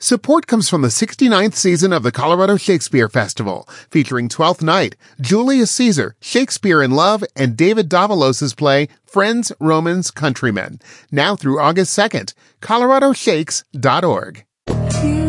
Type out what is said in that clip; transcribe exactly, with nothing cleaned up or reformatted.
Support comes from the sixty-ninth season of the Colorado Shakespeare Festival, featuring Twelfth Night, Julius Caesar, Shakespeare in Love, and David Davalos' play Friends, Romans, Countrymen. Now through August second. colorado shakes dot org.